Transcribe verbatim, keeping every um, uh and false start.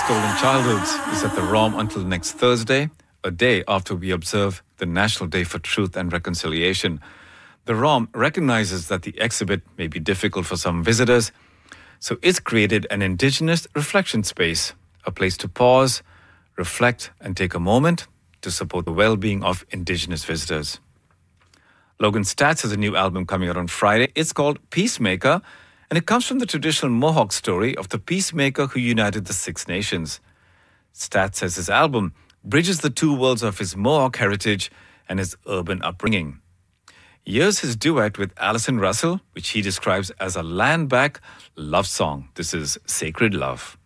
Stolen Childhoods is at the ROM until next Thursday, a day after we observe the National Day for Truth and Reconciliation. The ROM recognizes that the exhibit may be difficult for some visitors, so it's created an Indigenous reflection space, a place to pause, reflect, and take a moment to support the well-being of Indigenous visitors. Logan Staats has a new album coming out on Friday. It's called Peacemaker, and it comes from the traditional Mohawk story of the peacemaker who united the Six Nations. Staats says his album bridges the two worlds of his Mohawk heritage and his urban upbringing. Here's his duet with Alison Russell, which he describes as a land-back love song. This is Sacred Love.